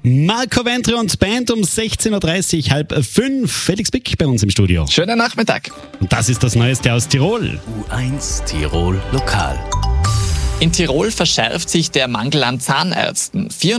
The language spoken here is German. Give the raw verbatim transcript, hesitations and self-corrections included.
Marco Ventri und Band um sechzehn Uhr dreißig, halb fünf. Felix Bick bei uns im Studio. Schönen Nachmittag. Und das ist das Neueste aus Tirol. U eins Tirol Lokal. In Tirol verschärft sich der Mangel an Zahnärzten.